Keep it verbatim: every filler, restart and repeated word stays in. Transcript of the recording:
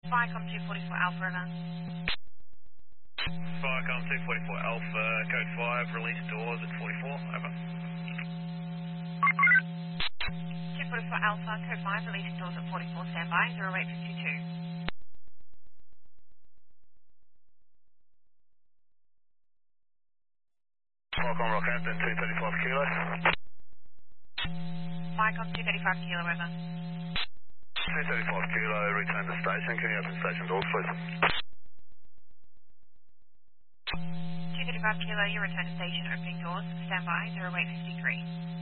Viacom two forty-four Alpha, over. Viacom two forty-four Alpha, code five, release doors at forty-four, over. two forty-four Alpha, code five, release doors at forty-four, standby, zero eight fifty-two. Viacom Rockhampton two thirty-five Kilo. Viacom two thirty-five Kilo, over. two thirty-five Kilo, return to station. Can you open station doors, please? two thirty-five Kilo, you return to station, opening doors, standby, zero eight fifty-three.